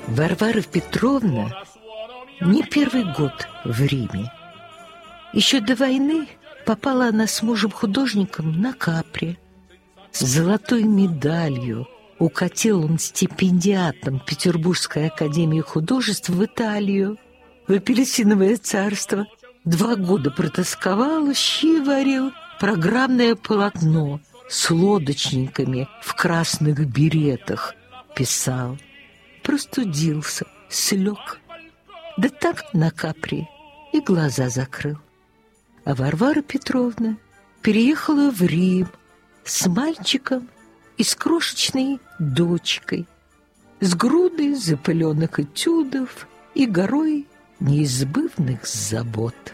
Варвара Петровна не первый год в Риме. Еще до войны попала она с мужем-художником на Капри. С золотой медалью укатил он стипендиатом Петербургской академии художеств в Италию, в апельсиновое царство. 2 года протосковал, щи варил, программное полотно с лодочниками в красных беретах писал. Простудился, слег. Да так на Капри и глаза закрыл. А Варвара Петровна переехала в Рим с мальчиком и с крошечной дочкой, с грудой запыленных этюдов и горой неизбывных забот.